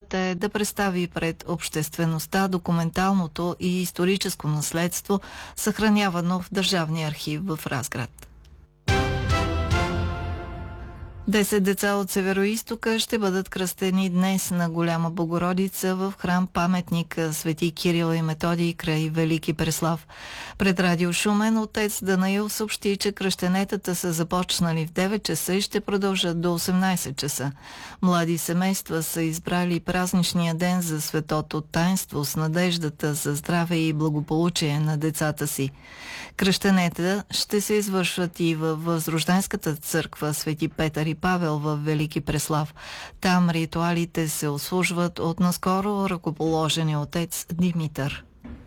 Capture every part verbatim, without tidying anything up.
Мисията е да представи пред обществеността документалното и историческо наследство, съхранявано в Държавния архив в Разград. Десет деца от Североизтока ще бъдат кръстени днес на Голяма Богородица в храм паметник Свети Кирил и Методий край Велики Преслав. Пред Радио Шумен отец Данаил съобщи, че кръщенетата са започнали в девет часа и ще продължат до осемнайсет часа. Млади семейства са избрали празничния ден за светото таинство с надеждата за здраве и благополучие на децата си. Кръщенета ще се извършват и във Възрожденската църква Свети Петър и Павел в Велики Преслав. Там ритуалите се отслужват от наскоро ръкоположения отец Димитър.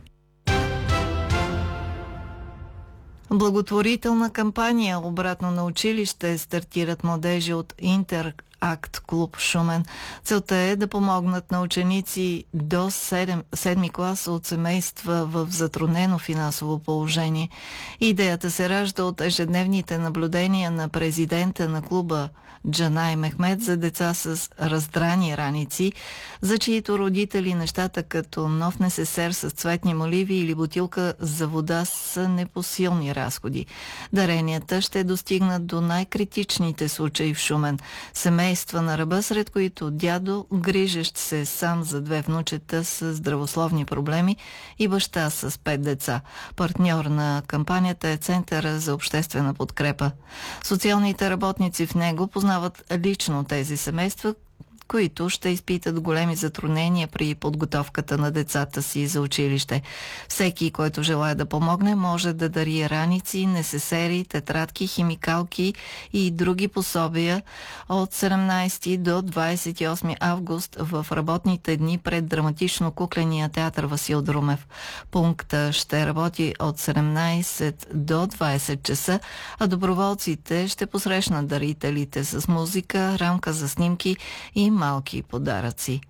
Благотворителна кампания "Обратно на училище" стартират младежи от Интеракт клуб Шумен. Целта е да помогнат на ученици до седми клас от семейства в затруднено финансово положение. Идеята се ражда от ежедневните наблюдения на президента на клуба Джанай Мехмед за деца с раздрани раници, за чието родители нещата като нов несесер с цветни моливи или бутилка за вода са непосилни разходи. Даренията ще достигнат до най-критичните случаи в Шумен. Семейства на ръба, сред които дядо, грижещ се сам за две внучета с здравословни проблеми, и баща с пет деца. Партньор на кампанията е Центъра за обществена подкрепа. Социалните работници в него познават лично тези семейства, които ще изпитат големи затруднения при подготовката на децата си за училище. Всеки, който желая да помогне, може да дари раници, несесери, тетрадки, химикалки и други пособия от седемнайсети до двайсет и осми август в работните дни пред драматично-кукления театър Васил Друмев. Пункта ще работи от седемнайсет до двайсет часа, а доброволците ще посрещнат дарителите с музика, рамка за снимки и малки подаръци.